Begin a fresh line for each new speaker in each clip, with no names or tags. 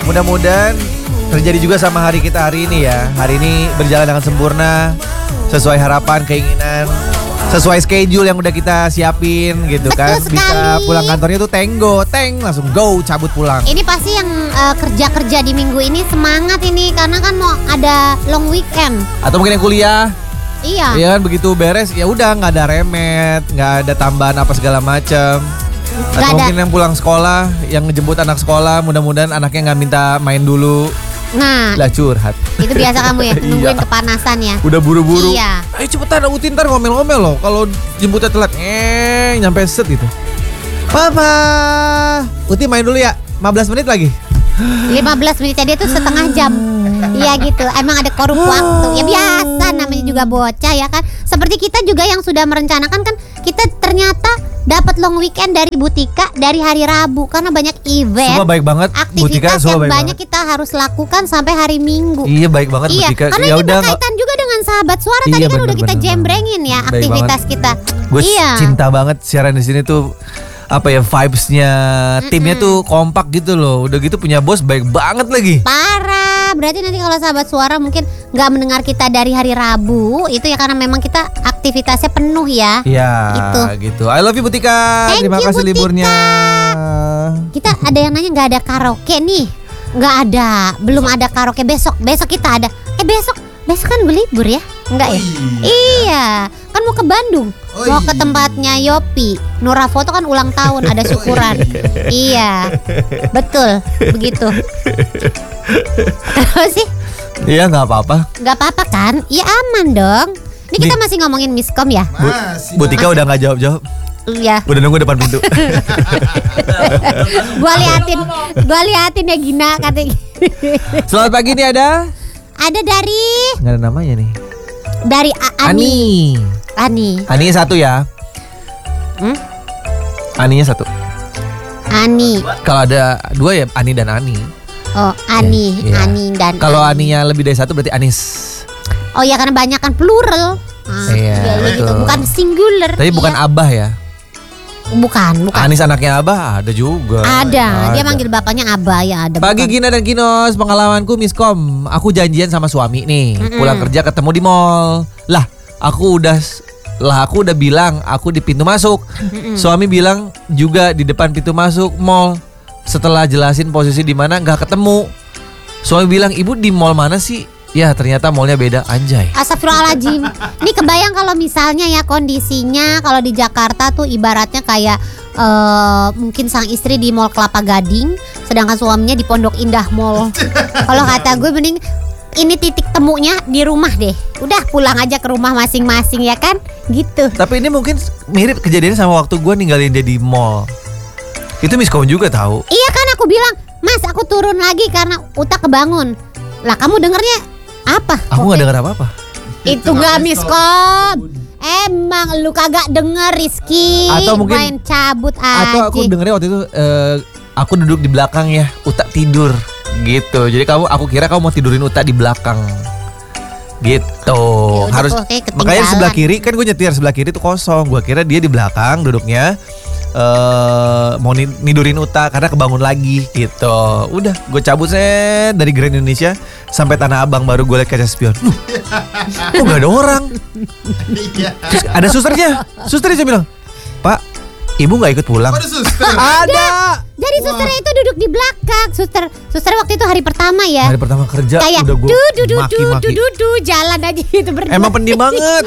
mudah-mudahan terjadi juga sama hari kita hari ini ya. Hari ini berjalan dengan sempurna, sesuai harapan, keinginan, sesuai schedule yang udah kita siapin gitu kan.
Betul
Bisa
sekali.
pulang kantornya tuh langsung go cabut pulang.
Ini pasti yang kerja-kerja di minggu ini semangat ini karena kan mau ada long weekend.
Atau mungkin yang kuliah.
Iya.
Iya kan begitu beres ya udah nggak ada remet, nggak ada tambahan apa segala macam.
Nggak
Atau
ada.
mungkin yang pulang sekolah, yang ngejemput anak sekolah, mudah-mudahan anaknya nggak minta main dulu.
Nah,
Lah curhat.
itu biasa kamu ya, nungguin
Iya.
kepanasan ya.
Udah buru-buru.
Iya.
Ayo cepetan Utin ntar ngomel-ngomel loh. Kalau jemputnya telat, nyampe set gitu. Papa, Uti main dulu ya. 15 menit lagi.
15 menit dia tuh setengah jam. Iya gitu. Emang ada korup waktu. Ya biasa namanya juga bocah ya kan. Seperti kita juga yang sudah merencanakan kan, kita ternyata dapat long weekend dari Butika dari hari Rabu karena banyak event.
Semua baik banget. Butika
Aktivitas
semua
yang
baik
banyak kita harus lakukan sampai hari Minggu.
Iya baik banget
Iya,
Butika.
karena
Ya
ini
udah
berkaitan juga dengan sahabat suara.
Iya,
Tadi kan udah
bener,
kita
bener,
jembrengin ya
Baik
aktivitas kita.
Gue
Iya.
cinta banget siaran di sini tuh, apa ya, vibes-nya timnya tuh kompak gitu loh. Udah gitu punya bos baik banget lagi.
Parah. Berarti nanti kalau sahabat suara mungkin nggak mendengar kita dari hari Rabu, itu ya karena memang kita aktivitasnya penuh ya.
Iya
Itu.
gitu. I love you Butika.
Thank
Terima
you,
kasih
Butika.
liburnya.
Kita ada yang nanya nggak ada karaoke nih. Nggak ada. Belum ada karaoke besok. Besok kita ada. Besok kan berlibur ya? Enggak ya? Iya. Kan mau ke Bandung. Mau ke tempatnya Yopi. Nora Foto kan ulang tahun, ada syukuran. Iya. Betul. Begitu. Apa sih?
Iya nggak apa-apa.
Nggak apa-apa kan? Iya aman dong. Ini kita masih ngomongin miskom ya?
Butika udah nggak jawab-jawab.
Iya.
Udah nunggu depan pintu.
Gua liatin ya Gina katanya.
Selamat pagi nih ada.
Ada dari
Nggak ada namanya nih.
Ani.
Ani satu ya. Aninya satu.
Ani.
Kalau ada dua ya Ani dan Ani.
Oh, Ani,
Iya.
Ani dan
Kalau
Ani.
Aninya lebih dari satu berarti Anis.
Oh ya karena banyak kan plural.
Iya,
gitu.
betul.
Bukan singular.
Tapi bukan
iya.
Abah ya.
Bukan.
Anis anaknya Abah ada juga.
Ada. Dia manggil bapaknya Abah ya ada.
Pagi
bukan.
Gina dan Kinos, pengalamanku miskom. Aku janjian sama suami nih, pulang kerja ketemu di mall. Lah, aku udah bilang aku di pintu masuk. Suami bilang juga di depan pintu masuk mall. Setelah jelasin posisi di mana nggak ketemu. Suami bilang, "Ibu di mall mana sih?" Ya, ternyata mallnya beda, anjay.
Astagfirullahaladzim. Ini kebayang kalau misalnya ya kondisinya kalau di Jakarta tuh ibaratnya kayak mungkin sang istri di Mall Kelapa Gading, sedangkan suaminya di Pondok Indah Mall. Kalau kata gue mending ini titik temunya di rumah deh. Udah pulang aja ke rumah masing-masing ya kan? Gitu.
Tapi ini mungkin mirip kejadiannya sama waktu gue ninggalin dia di mall. Itu miskom juga tahu.
Iya kan aku bilang, "Mas, aku turun lagi karena Uta kebangun." Lah kamu dengernya apa?
Aku nggak dengar apa-apa.
Itu nggak miskom. Emang lu kagak denger Rizky.
Atau mungkin-
main cabut aja.
Atau aku dengernya waktu itu aku duduk di belakang ya, Uta tidur gitu. Jadi aku kira kamu mau tidurin Uta di belakang. Gitu.
Ya udah,
Harus
kok kayak ketinggalan.
makanya sebelah kiri kan gue nyetir, sebelah kiri tuh kosong. Gua kira dia di belakang duduknya mau nidurin Uta karena kebangun lagi gitu. Udah, gue cabut dari Grand Indonesia sampai Tanah Abang baru gue liat kaca spion. Kok gak ada orang? Terus ada susternya bilang, "Pak, ibu nggak ikut pulang?" Ada.
Jadi susternya itu duduk di belakang. Suster waktu itu hari pertama ya.
Hari pertama kerja
Kayak
udah gue maki-maki.
jalan aja gitu berdua.
Emang pendiam banget.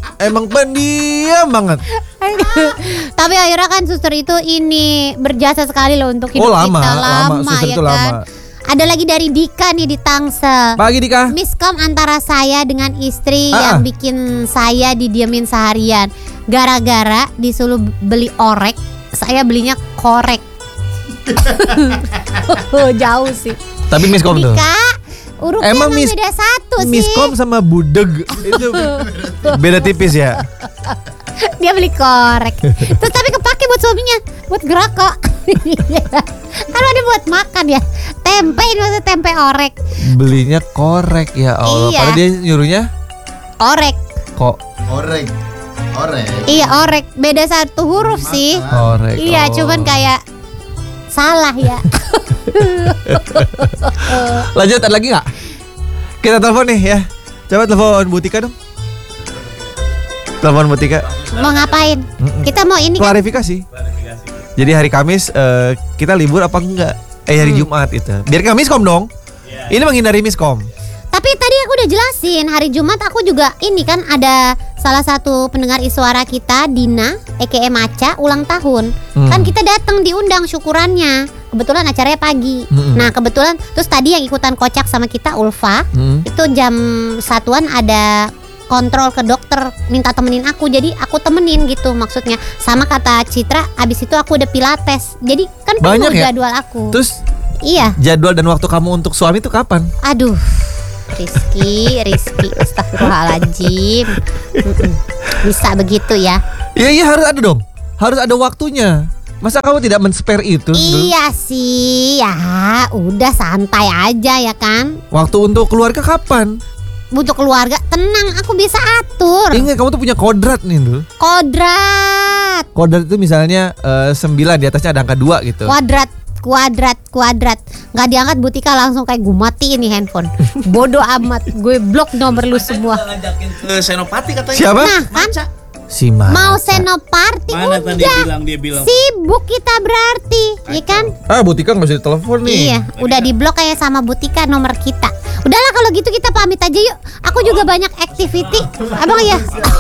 Tapi akhirnya kan suster itu ini berjasa sekali loh untuk hidup
lama,
kita
lama. Suster
ya
itu
kan.
lama.
Ada lagi dari Dika nih di Tangsel.
Pagi Dika.
Miskom antara saya dengan istri
Ah.
yang bikin saya didiemin seharian. Gara-gara disuruh beli orek, saya belinya korek. Jauh sih.
Tapi miskom tuh.
Dika, urutnya
Emang
emang beda satu sih.
Miskom sama budeg itu beda tipis ya.
Dia beli korek. Terus tapi kepake buat suaminya, buat geroko. Kalau ada buat makan ya. Tempe ini maksudnya tempe orek.
Belinya korek ya Allah.
Iya.
Padahal dia nyuruhnya
Orek.
kok
Orek.
Iya orek. Beda satu huruf sih.
korek.
Iya,
Oh.
cuman kayak salah ya.
Lanjut, ada lagi nggak? Kita telepon nih ya. Coba telepon Butika dong. Telepon Butika.
Mau ngapain? Kita mau ini kan?
Klarifikasi. Jadi hari Kamis kita libur apa enggak? Hari Jumat itu. Biar nggak miskom dong. Ini menghindari miskom.
Tapi tadi aku udah jelasin, hari Jumat aku juga ini kan ada salah satu pendengar Iswara kita, Dina, EKE Maca, ulang tahun. Kan kita datang diundang syukurannya. Kebetulan acaranya pagi. Nah kebetulan terus tadi yang ikutan kocak sama kita Ulfa, itu jam 1-an ada kontrol ke dokter, minta temenin aku. Jadi aku temenin gitu maksudnya. Sama kata Citra, abis itu aku udah pilates. Jadi kan penuh jadwal aku.
Terus
iya.
Jadwal dan waktu kamu untuk suami itu kapan?
Aduh, Rizky, astagfirullahaladzim. Bisa begitu ya?
Iya harus ada dong. Harus ada waktunya. Masa kamu tidak men-spare itu?
Iya sih, ya udah santai aja ya kan.
Waktu untuk keluarga kapan?
Untuk keluarga tenang, aku bisa atur.
Ingat kamu tuh punya kodrat nih tuh.
Kodrat.
Kodrat itu misalnya 9, di atasnya ada angka 2 gitu.
Kuadrat. Nggak diangkat Butika langsung kayak gue matiin nih handphone. Bodoh amat, gue blok nomor lu semua.
Ngajakin ke Senopati katanya.
Siapa?
Nah kan
Si Maca.
mau Senopati
Mana
udah.
tadi dia bilang.
Sibuk kita berarti, iya kan?
Butika nggak bisa ditelepon nih.
Iya, udah diblok kayak sama Butika nomor kita. Udahlah kalau gitu kita pamit aja yuk. Aku juga banyak activity. Abang ya.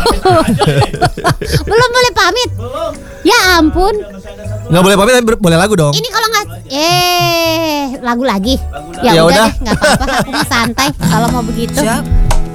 Belum boleh pamit. Ya ampun.
Nggak boleh pamit tapi boleh lagu dong.
Ini kalau nggak lagu lagi.
Ya
Ya udah
udah.
deh, nggak apa-apa. Aku mah santai kalau mau begitu.